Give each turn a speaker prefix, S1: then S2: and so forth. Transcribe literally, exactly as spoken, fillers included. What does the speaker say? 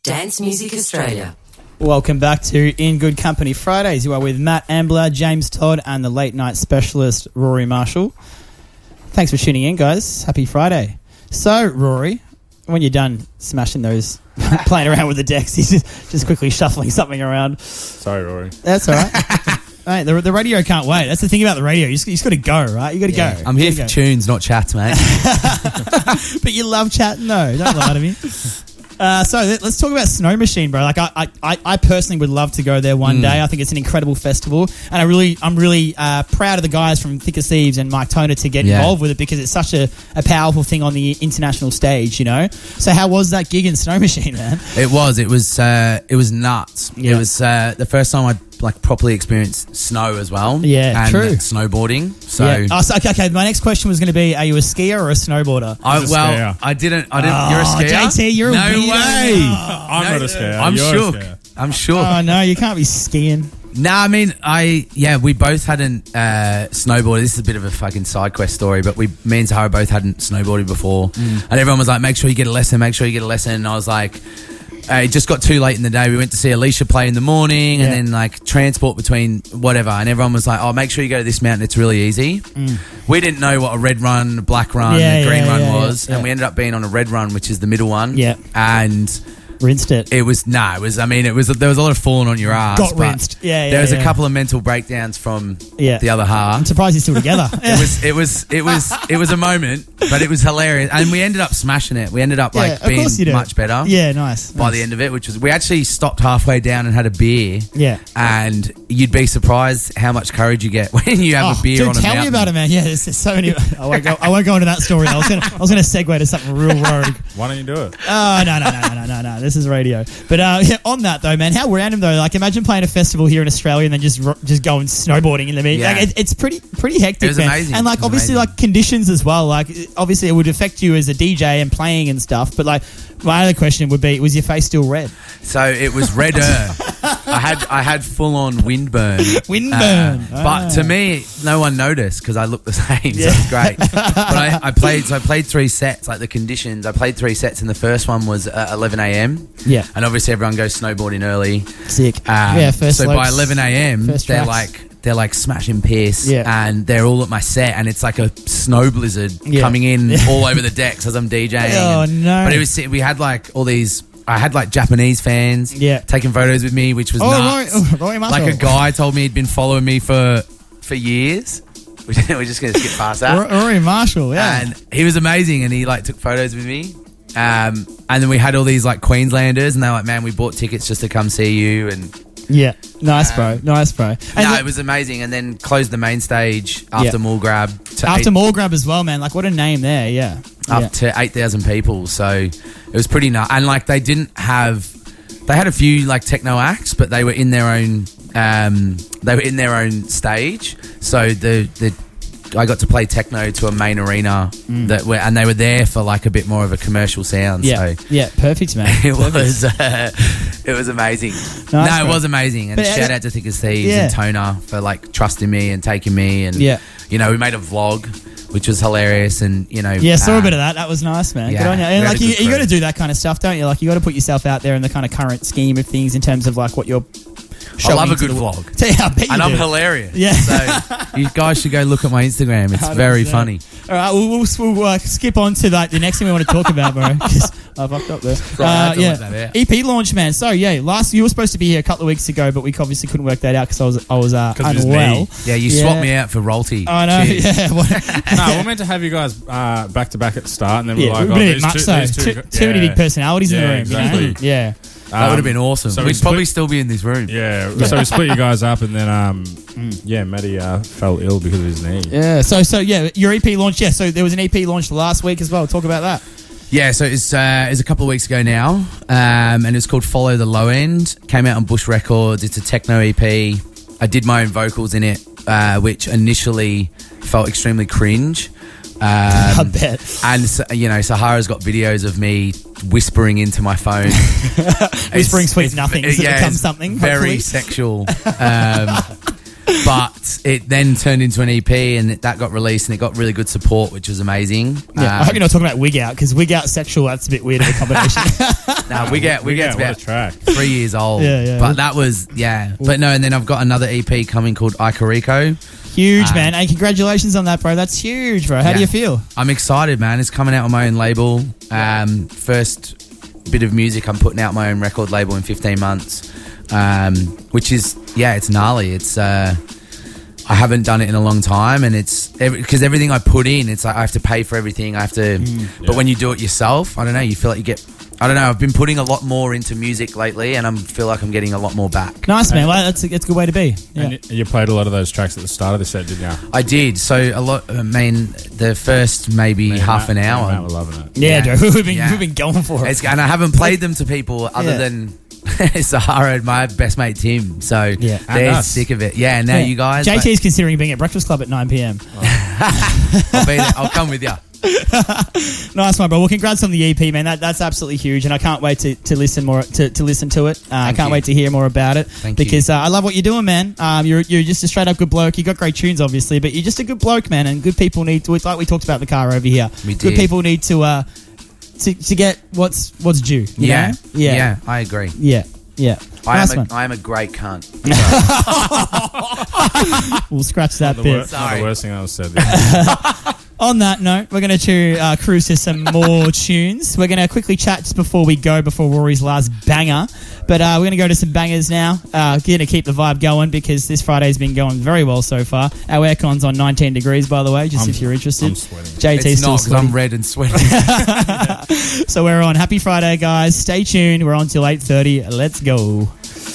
S1: Dance Music Australia.
S2: Welcome back to In Good Company Fridays. You are with Matt Ambler, James Todd, and the late night specialist, Rory Marshall. Thanks for tuning in, guys. Happy Friday. So, Rory, when you're done smashing those, playing around with the decks, he's just, just quickly shuffling something around.
S3: Sorry, Rory.
S2: That's all right. Mate, the, the radio can't wait. That's the thing about the radio. You just, you just got to go, right? You got to
S4: Yeah,
S2: go.
S4: I'm here
S2: You
S4: for
S2: gotta
S4: tunes, not chats, mate.
S2: go. But you love chatting, though. Don't lie to me. Uh, so let- let's talk about Snow Machine, bro. Like I, I, I personally would love to go there one
S4: Mm.
S2: day. I think it's an incredible festival, and I really, I'm really uh, proud of the guys from Thick as Thieves and Mike Toner to get
S4: Yeah.
S2: involved with it because it's such a, a powerful thing on the international stage, you know. So how was that gig in Snow Machine, man?
S4: It was. It was. Uh, it was nuts.
S2: Yeah.
S4: It was uh, the first time I like properly experienced snow as well.
S2: Yeah,
S4: and
S2: true.
S4: Snowboarding. So,
S2: yeah. Oh, so okay, okay. My next question was going to be: are you a skier or a snowboarder?
S4: I
S3: He's a
S4: well,
S3: skier.
S4: I didn't. I didn't.
S2: Oh,
S4: you're a skier.
S2: J T, you're a
S4: no
S2: weirdo.
S4: way.
S3: I'm
S4: No,
S3: not a skier.
S4: I'm
S3: You're
S4: shook.
S3: a skier.
S4: I'm shook.
S2: Oh no, you can't be skiing.
S4: Nah, I mean, I yeah, we both hadn't uh, snowboarded. This is a bit of a fucking side quest story, but we, me and Sahara both hadn't snowboarded before,
S2: Mm.
S4: and everyone was like, "Make sure you get a lesson. Make sure you get a lesson." And I was like, uh, "It just got too late in the day. We went to see Alicia play in the morning, and
S2: Yeah.
S4: then like transport between whatever." And everyone was like, "Oh, make sure you go to this mountain. It's really easy." We didn't know what a red run, a black run,
S2: Mm. Yeah,
S4: a green
S2: yeah,
S4: run
S2: yeah,
S4: was,
S2: yeah.
S4: and we ended up being on a red run, which is the middle one.
S2: Yeah.
S4: and.
S2: Rinsed it.
S4: It was nah. It was. I mean, it was. There was a lot of falling on your ass.
S2: Got
S4: but
S2: rinsed. Yeah, yeah,
S4: There was
S2: yeah.
S4: a couple of mental breakdowns from
S2: Yeah.
S4: the other half.
S2: I'm surprised you're still together.
S4: It was. It was. It was. It was a moment, but it was hilarious, and we ended up smashing it. We ended up
S2: Yeah,
S4: like
S2: of course you
S4: being
S2: do.
S4: much better.
S2: Yeah, nice.
S4: By
S2: nice.
S4: the end of it, which was we actually stopped halfway down and had a beer.
S2: Yeah.
S4: And you'd be surprised how much courage you get when you have
S2: Oh,
S4: a beer
S2: dude,
S4: on a
S2: tell
S4: mountain.
S2: me about it, man. Yeah, there's, there's so many. I won't go. I won't go into that story. I was gonna. I was gonna segue to something real rogue.
S3: Why don't you do it?
S2: Oh no no no no no no no. This is radio. But uh, yeah, on that though, man, how random though. Like, imagine playing a festival here in Australia and then just ro- just going snowboarding in the meet.
S4: Yeah.
S2: Like, it, it's pretty pretty hectic.
S4: It was
S2: man.
S4: amazing.
S2: And like,
S4: It was
S2: obviously,
S4: amazing.
S2: like conditions as well. Like, it- obviously, it would affect you as a D J and playing and stuff. But like, my other question would be: was your face still red?
S4: So it was redder. I had I had full on windburn.
S2: Windburn.
S4: Uh, But
S2: Ah.
S4: to me, no one noticed because I looked the same. So it was great. But I, I played. So I played three sets. Like the conditions, I played three sets, and the first one was at eleven a.m.
S2: Yeah.
S4: And obviously everyone goes snowboarding early.
S2: Sick.
S4: Um,
S2: yeah. First.
S4: so by
S2: slopes.
S4: eleven a.m.
S2: First
S4: they're
S2: tracks.
S4: like they're like smashing piss,
S2: Yeah.
S4: and they're all at my set, and it's like a snow blizzard
S2: Yeah.
S4: coming in all over the decks as I'm DJing.
S2: Oh,
S4: and-
S2: no.
S4: But it was we had like all these. I had like Japanese fans,
S2: Yeah.
S4: taking photos with me, which was
S2: Oh,
S4: nuts.
S2: Rory, oh, Rory Marshall.
S4: Like a guy told me he'd been following me for for years. We're just going to skip past that.
S2: Ro- Rory Marshall. Yeah.
S4: And he was amazing, and he like took photos with me. Um, and then we had all these like Queenslanders, and they're like, "Man, we bought tickets just to come see you." And
S2: yeah. Nice, bro. Nice, bro. And
S4: no,
S2: look-
S4: it was amazing. And then closed the main stage after
S2: Yeah.
S4: Mall Grab to
S2: After
S4: eight,
S2: Mall Grab as well, man. Like, what a name there. Yeah.
S4: up
S2: yeah.
S4: to eight thousand people. So it was pretty nuts. And like they didn't have, they had a few like techno acts, but they were in their own. Um, they were in their own stage. So the the. I got to play techno to a main arena that were, and they were there for like a bit more of a commercial sound.
S2: Mm. Yeah.
S4: So
S2: Yeah. Perfect, man.
S4: it
S2: Perfect.
S4: was uh, it was amazing. no,
S2: bro.
S4: it was amazing. And
S2: But, uh,
S4: shout out to Thick as Thieves
S2: yeah.
S4: and Toner for like trusting me and taking me. And
S2: Yeah.
S4: you know, we made a vlog, which was hilarious. And you know,
S2: Yeah, saw
S4: uh,
S2: a bit of that. That was nice, man.
S4: yeah,
S2: Good on you.
S4: we
S2: And
S4: had
S2: like
S4: a
S2: you,
S4: good
S2: you got to
S4: crew.
S2: do that kind of stuff, don't you? Like you got to put yourself out there in the kind of current scheme of things in terms of like what you're.
S4: I
S2: showing
S4: love a
S2: to
S4: good
S2: the-
S4: vlog.
S2: Yeah, I bet you
S4: And I'm
S2: do.
S4: hilarious.
S2: Yeah.
S4: So you guys should go look at my Instagram. It's very
S2: one hundred percent.
S4: funny.
S2: All right, we'll, we'll, we'll uh, skip on to like the next thing we want to talk about, bro. Because I fucked up there.
S4: Right, I
S2: Uh,
S4: had to
S2: yeah,
S4: let that out.
S2: E P launch, man. So yeah, last you were supposed to be here a couple of weeks ago, but we obviously couldn't work that out because I was I was uh,
S3: 'Cause of his
S2: unwell.
S3: knee.
S4: Yeah, you
S2: Yeah.
S4: swapped me out for Rolty.
S2: I know.
S4: Cheers.
S2: Yeah. Well,
S3: No, we're meant to have you guys uh, back to back at the start, and then
S2: yeah,
S3: we're like,
S2: a
S3: oh,
S2: bit
S3: these
S2: much
S3: two,
S2: so.
S3: these
S2: Too,
S3: two,
S2: too many
S3: yeah.
S2: big personalities in the
S3: Yeah,
S2: room.
S3: exactly.
S2: You know? Yeah.
S4: That would have
S3: Um,
S4: been awesome.
S3: so we
S4: We'd probably
S3: split-
S4: still be in this room.
S3: Yeah, so we split you guys up, and then um, yeah, Matty uh, fell ill because of his knee.
S2: Yeah. So so yeah, your E P launch. Yeah. So there was an E P launch last week as well. Talk about that.
S4: Yeah, so it's uh, it's a couple of weeks ago now, um, and it's called Follow the Low End. Came out on Bush Records. It's a techno E P. I did my own vocals in it, uh, which initially felt extremely cringe. Um,
S2: I bet.
S4: And so- you know, Sahara's got videos of me whispering into my phone,
S2: Whispering
S4: It's-
S2: sweet
S4: it's-
S2: nothings that
S4: yeah,
S2: becomes
S4: it's
S2: something,
S4: very
S2: hopefully.
S4: sexual. Um, but it then turned into an E P, and it, that got released, and it got really good support, which was amazing.
S2: Yeah, I
S4: Um,
S2: hope you're not talking about Wig Out because Wig Out sexual, that's a bit weird of a combination.
S4: No, we get we,
S3: We
S4: get,
S3: get
S4: to
S3: what a
S4: about
S3: track.
S4: three years old.
S2: Yeah, yeah.
S4: But that was yeah. But no, and then I've got another E P coming called Icariko.
S2: Huge,
S4: Um,
S2: man. Hey, congratulations on that, bro. That's huge, bro. How do
S4: Yeah.
S2: you feel?
S4: I'm excited, man. It's coming out on my own label. Um, first bit of music I'm putting out my own record label in fifteen months, um, which is yeah, it's gnarly. It's uh, I haven't done it in a long time, and it's because everything I put in, it's like I have to pay for everything. I have to, but
S3: Yeah.
S4: when you do it yourself, I don't know. You feel like you get. I don't know. I've been putting a lot more into music lately, and I feel like I'm getting a lot more back.
S2: Nice, man. Well, that's a, that's a good way to be. Yeah.
S3: And you- you played a lot of those tracks at the start of the set, didn't you?
S4: I did. So a lot. I mean, the first maybe
S3: Me and
S4: half
S3: Matt-
S4: an
S3: me and Matt
S4: hour.
S3: were loving it.
S2: Yeah,
S4: Yeah.
S2: dude. We've been,
S4: Yeah.
S2: we've been going for it.
S4: It's, and I haven't played them to people other
S2: Yeah.
S4: than Sahara and my best mate Tim. So
S2: Yeah.
S3: And
S4: they're
S3: us.
S4: sick of it. Yeah, and now
S2: Yeah.
S4: you guys.
S2: J T's considering being at Breakfast Club at nine p.m.
S4: I'll, be there. I'll come with you.
S2: Nice one, bro. Well, congrats on the E P, man. That, that's absolutely huge, and I can't wait to, to listen more to, to listen to it. Uh, I
S4: Thank
S2: can't
S4: you.
S2: wait to hear more about it
S4: Thank you.
S2: because uh, I love what you're doing, man. Um, you're you're just a straight up good bloke. You got great tunes, obviously, but you're just a good bloke, man. And good people need to, it's like we talked about in the car over here.
S4: We
S2: good
S4: did.
S2: people need to uh to, to get what's what's due. You
S4: Yeah.
S2: know? yeah,
S4: Yeah. I agree.
S2: yeah, yeah.
S4: I
S2: Nice
S4: am,
S2: one.
S4: a, I am a great cunt.
S2: We'll scratch that
S3: The,
S2: bit.
S3: wor- not
S4: Sorry.
S3: the worst thing I was said. Yeah.
S2: On that note, we're going to uh, cruise to some more tunes. We're going to quickly chat just before we go, before Rory's last banger. But uh, we're going to go to some bangers now. Uh, going to keep the vibe going because this Friday's been going very well so far. Our aircon's on nineteen degrees, by the way, just
S3: I'm-
S2: if you're interested.
S3: I'm sweating.
S2: J T's
S4: It's
S2: still
S4: not because
S2: sweating.
S4: I'm red and sweaty.
S2: So we're on. Happy Friday, guys. Stay tuned. We're on till eight thirty. Let's go.